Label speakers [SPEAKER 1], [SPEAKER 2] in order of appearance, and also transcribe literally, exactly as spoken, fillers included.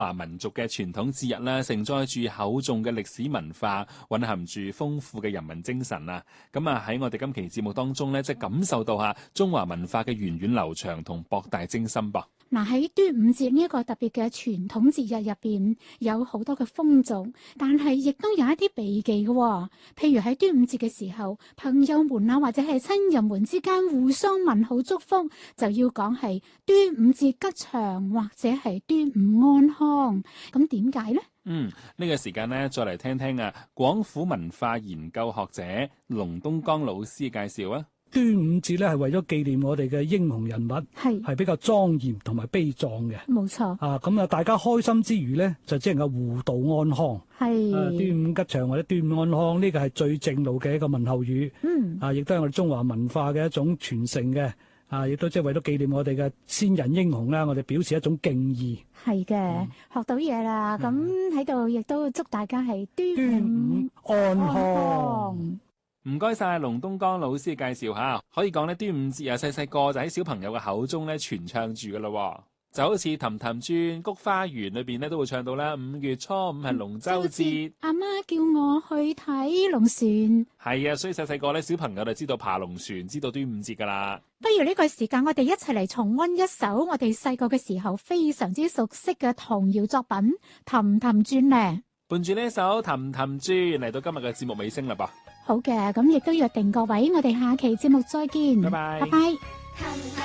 [SPEAKER 1] 華民族嘅傳統節日咧，承載住厚重嘅歷史文化，蘊含住豐富嘅人民精神啊！咁啊喺我哋今期節目當中咧，即係感受到下中華文化嘅源遠流長同博大精深噃。
[SPEAKER 2] 嗱，喺端午節呢一個特別嘅傳統節日入邊，有好多嘅風俗，但係亦都有一啲避忌嘅、哦。譬如喺端午節嘅時候，朋友們啊或者係親人們之間互相問好祝福，就要講係端午節吉祥或者係端午安康。咁點解呢？
[SPEAKER 1] 嗯，呢、這個時間呢，再嚟聽聽啊廣府文化研究學者龍東江老師嘅介紹啊。
[SPEAKER 3] 端午節咧係為咗紀念我哋嘅英雄人物，係係比較莊嚴同埋悲壯嘅。
[SPEAKER 2] 冇錯
[SPEAKER 3] 啊，咁啊，大家開心之餘咧，就即係個互道安康。係、啊、端午吉祥或者端午安康，呢、這個係最正路嘅一個問候語。嗯，啊，亦都係我哋中華文化嘅一種傳承嘅。啊，亦都即係為咗紀念我哋嘅先人英雄啦，我哋表示一種敬意。係嘅、嗯，學到嘢啦。咁喺度亦都祝大家係端午安康。
[SPEAKER 1] 唔該晒龍東江老師嘅介紹吓，可以講咧端午節啊，細細個就喺小朋友嘅口中咧傳唱住噶啦，就好似《氹氹轉菊花園》裏邊咧都會唱到啦。五月初五係龍舟節，
[SPEAKER 2] 阿媽叫我去睇龍船。
[SPEAKER 1] 係啊，所以細細個咧小朋友就知道爬龍船，知道端午節噶啦。
[SPEAKER 2] 不如呢個時間，我哋一齊嚟重溫一首我哋細個嘅時候非常之熟悉嘅童謠作品《氹氹轉》咧。
[SPEAKER 1] 伴住呢一首《氹氹轉》嚟到今日嘅節目尾聲啦噃。
[SPEAKER 2] 好嘅，咁亦都約定各位，我哋下期節目再見。拜拜。拜拜。